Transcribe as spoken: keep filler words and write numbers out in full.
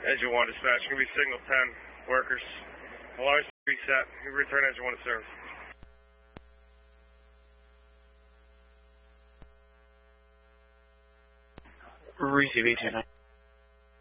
Engine one dispatch, going to be signal ten, workers. Alarms reset, return engine one to service. Receive eighteen nine.